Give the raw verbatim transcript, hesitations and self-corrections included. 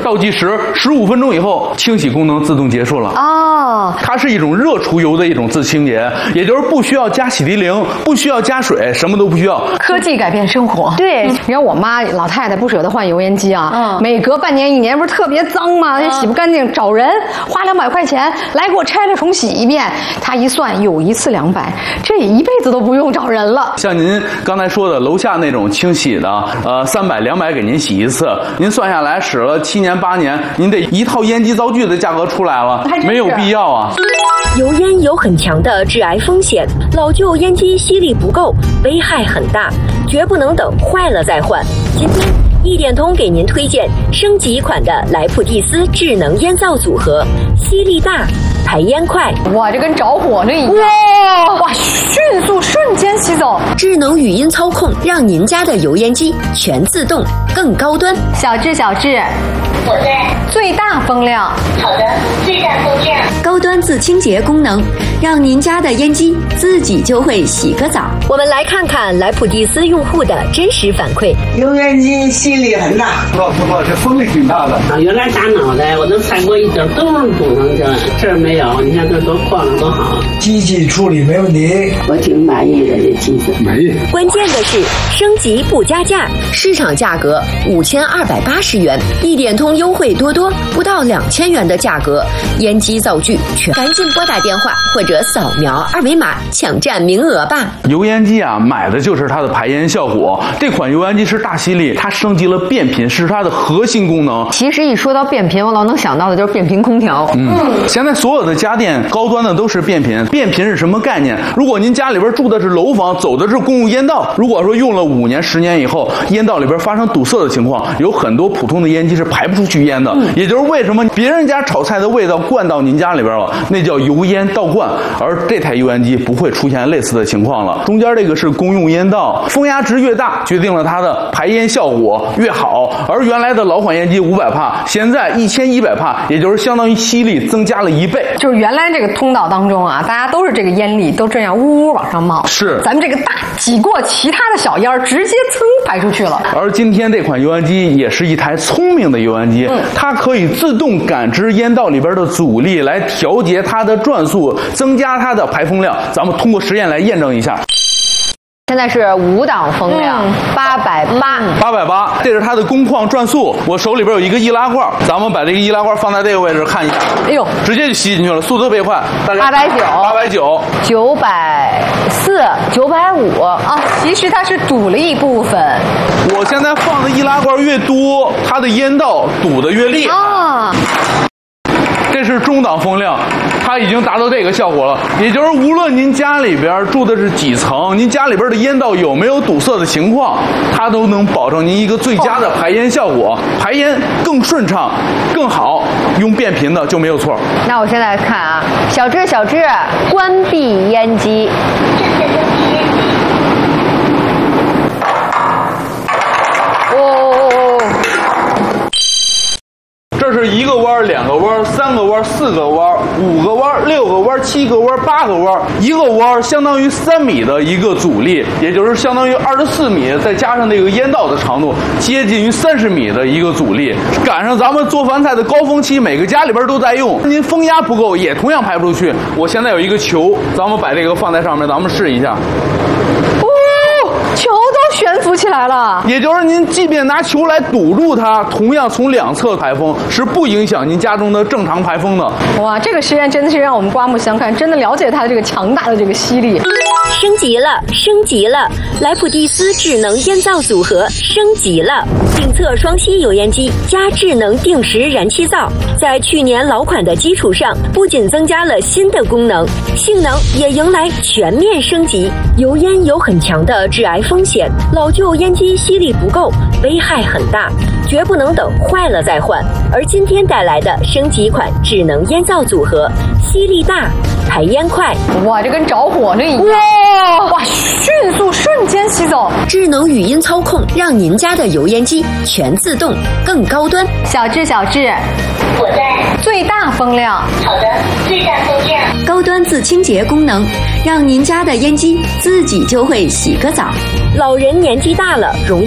倒计时十五分钟以后，清洗功能自动结束了。 哦， 它是一种热除油的一种自清洁，也就是不需要加洗涤灵，不需要加水，什么都不需要。 科技改变生活。 对， 你看我妈老太太不舍得换油烟机啊， 嗯每隔半年一年不是特别脏吗？ 嗯洗不干净，找人花两百块钱来给我拆了重洗一遍。她一算，有一次两百，这一辈子都不用找人了。 像您刚才说的，楼下那种清洗的，呃，三百、两百给您洗一次，您算下来使了七年八年，您得一套烟机灶具的价格出来了，没有必要啊。 油烟有很强的致癌风险，老旧烟机吸力不够，危害很大，绝不能等坏了再换。今天一点通给您推荐升级款的莱普蒂斯智能烟灶组合，吸力大，排烟快， 哇，这跟着火了一样！哇哇，迅速瞬间吸走。 智能语音操控，让您家的油烟机全自动，更高端。 小智小智， 我在。 最大风量。 好的，最大风量。 高端自清洁功能，让您家的烟机自己就会洗个澡。我们来看看莱普蒂斯用户的真实反馈。 油烟机吸力很大， 老师说这风力挺大的。 啊，原来大脑袋我都踩过一点都能堵上去，这儿没有，你看这多宽了多好。 机器处理没问题， 我挺满意的这机子。 满意。 关键的是升级不加价，市场价格五千二百八十元，一点通优惠多多，不到两千元的价格，烟机灶具全，赶紧拨打电话或者扫描二维码抢占名额吧。 油烟机啊，买的就是它的排烟效果。这款油烟机是大吸力，它升级了变频，是它的核心功能。 其实一说到变频，我老能想到的就是变频空调。 嗯，现在所有的家电高端的都是变频。变频是什么概念？如果您家里边住的是楼房，走的是公用烟道，如果说用了五年、十年以后，烟道里边发生堵塞的情况，有很多普通的烟机是排不出去烟的。嗯、也就是为什么别人家炒菜的味道灌到您家里边了，那叫油烟倒灌，而这台油烟机不会出现类似的情况了。中间这个是公用烟道，风压值越大，决定了它的排烟效果越好。而原来的老款烟机五百帕，现在一千一百帕，也就是相当于吸力增加了一倍。 就是原来这个通道当中啊，大家都是这个烟粒都这样呜呜往上冒， 是咱们这个大挤过其他的小烟儿，直接噌排出去了。 而今天这款油烟机也是一台聪明的油烟机，嗯、它可以自动感知烟道里边的阻力，来调节它的转速，增加它的排风量。咱们通过实验来验证一下。 现在是五档风量，八百八， 八百八，这是它的工况转速。我手里边有一个易拉罐，咱们把这个易拉罐放在这个位置看一下。 哎呦， 直接就吸进去了，速度特别快。 八百九， 八百九， 九百四，九百五啊！其实它是堵了一部分。 我现在放的易拉罐越多，它的烟道堵得越厉害。啊，这是中档风量。它已经达到这个效果了，也就是无论您家里边住的是几层，您家里边的烟道有没有堵塞的情况，它都能保证您一个最佳的排烟效果，排烟更顺畅、更好。用变频的就没有错。 那我现在看啊，小智小智，关闭烟机。 这是一个弯、两个弯、三个弯、四个弯、五个弯、六个弯、七个弯、八个弯，一个弯相当于三米的一个阻力，也就是相当于二十四米，再加上这个烟道的长度，接近于三十米的一个阻力。赶上咱们做饭菜的高峰期，每个家里边都在用，您风压不够，也同样排不出去。我现在有一个球，咱们把这个放在上面，咱们试一下。 球都悬浮起来了， 也就是您即便拿球来堵住它，同样从两侧排风是不影响您家中的正常排风的。 哇，这个实验真的是让我们刮目相看，真的了解它的这个强大的这个吸力。 升级了，升级了！莱普蒂斯智能烟灶组合升级了，定测双吸油烟机加智能定时燃气灶，在去年老款的基础上，不仅增加了新的功能，性能也迎来全面升级。油烟有很强的致癌风险，老旧烟机吸力不够，危害很大，绝不能等坏了再换。而今天带来的升级款智能烟灶组合，吸力大，排烟快， 哇，这跟着火了一样！哇哇，迅速瞬间吸走。 智能语音操控，让您家的油烟机全自动，更高端。 小智小智， 我在。 最大风量。 好的，最大风量。 高端自清洁功能，让您家的烟机自己就会洗个澡。老人年纪大了，容易